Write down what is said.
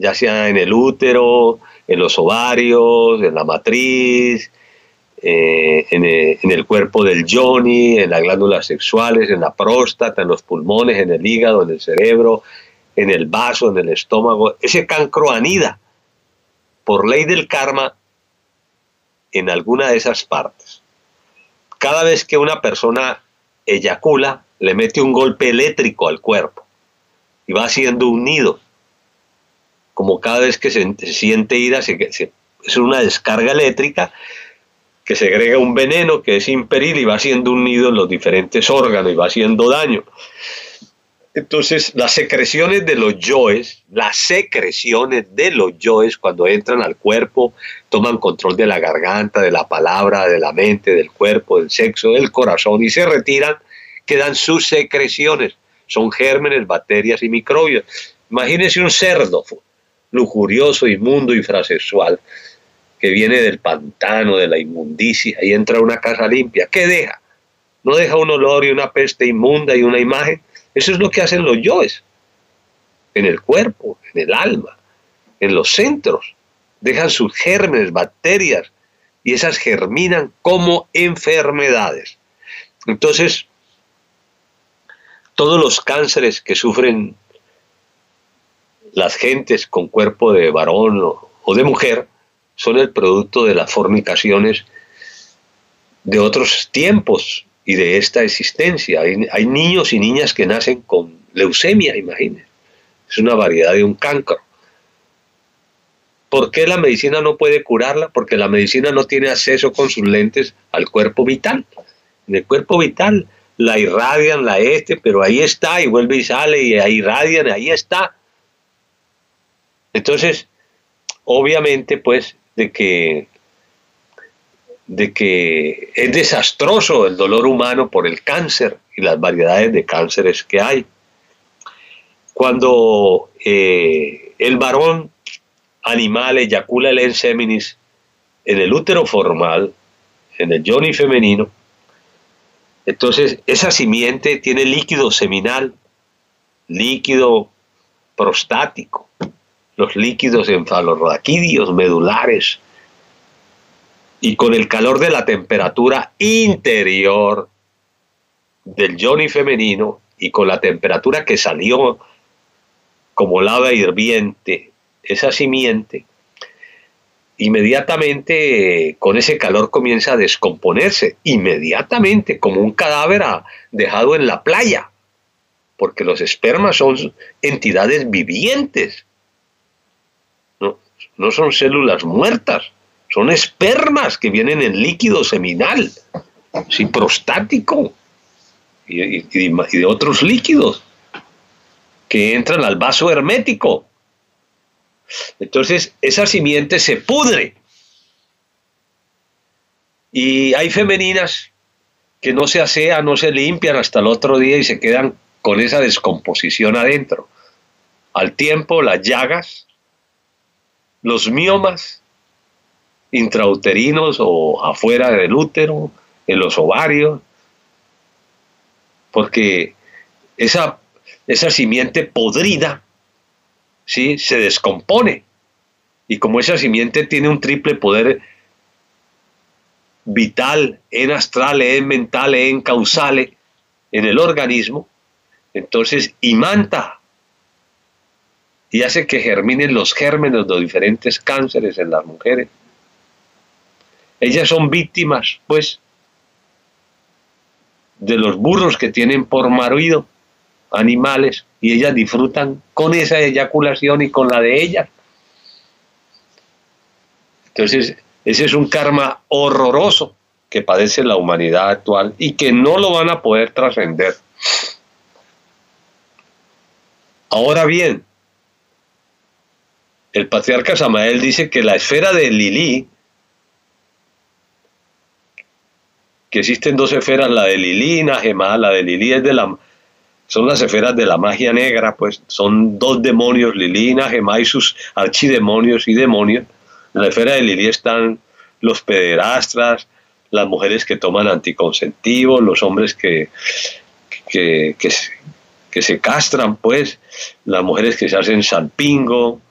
ya sea en el útero, en los ovarios, en la matriz, en el cuerpo del yoni, en las glándulas sexuales, en la próstata, en los pulmones, en el hígado, en el cerebro, en el vaso, en el estómago. Ese cancro anida por ley del karma en alguna de esas partes. Cada vez que una persona eyacula, le mete un golpe eléctrico al cuerpo y va haciendo un nido. Como cada vez que se siente ira, es una descarga eléctrica que segrega un veneno que es imperil y va haciendo un nido en los diferentes órganos y va haciendo daño. Entonces, las secreciones de los yoes, cuando entran al cuerpo, toman control de la garganta, de la palabra, de la mente, del cuerpo, del sexo, del corazón y se retiran, quedan sus secreciones. Son gérmenes, bacterias y microbios. Imagínense un cerdo lujurioso, inmundo, infrasexual, que viene del pantano, de la inmundicia, y entra a una casa limpia. ¿Qué deja? ¿No deja un olor y una peste inmunda y una imagen? Eso es lo que hacen los yoes, en el cuerpo, en el alma, en los centros. Dejan sus gérmenes, bacterias, y esas germinan como enfermedades. Entonces, todos los cánceres que sufren las gentes con cuerpo de varón o de mujer son el producto de las fornicaciones de otros tiempos y de esta existencia. Hay niños y niñas que nacen con leucemia, imagínense. Es una variedad de un cancro. ¿Por qué la medicina no puede curarla? Porque la medicina no tiene acceso con sus lentes al cuerpo vital. En el cuerpo vital la irradian, pero ahí está y vuelve y sale y ahí irradian, ahí está. Entonces, obviamente, pues, de que es desastroso el dolor humano por el cáncer y las variedades de cánceres que hay. Cuando el varón animal eyacula el enseminis en el útero formal, en el yoni femenino, entonces esa simiente tiene líquido seminal, líquido prostático, los líquidos enfalorraquídeos medulares, y con el calor de la temperatura interior del yoni femenino y con la temperatura que salió como lava hirviente esa simiente, inmediatamente con ese calor comienza a descomponerse, inmediatamente como un cadáver dejado en la playa, porque los espermas son entidades vivientes, no son células muertas, son espermas que vienen en líquido seminal, sí, prostático y de otros líquidos que entran al vaso hermético. Entonces esa simiente se pudre y hay femeninas que no se asean, no se limpian hasta el otro día y se quedan con esa descomposición adentro. Al tiempo, las llagas, los miomas intrauterinos o afuera del útero, en los ovarios, porque esa simiente podrida, ¿sí?, se descompone, y como esa simiente tiene un triple poder vital, en astral, en mental, en causal, en el organismo, entonces imanta y hace que germinen los gérmenes de diferentes cánceres en las mujeres. Ellas son víctimas, pues, de los burros que tienen por marido animales, y ellas disfrutan con esa eyaculación y con la de ellas. Entonces, ese es un karma horroroso que padece la humanidad actual y que no lo van a poder trascender. Ahora bien, el patriarca Samael dice que la esfera de Lilí, que existen dos esferas, la de Lilí y Najemá. La de Lilí son las esferas de la magia negra, pues son dos demonios, Lilí y Najemá, y sus archidemonios y demonios. En la esfera de Lilí están los pederastras, las mujeres que toman anticonceptivos, los hombres que se castran, pues, las mujeres que se hacen salpingo,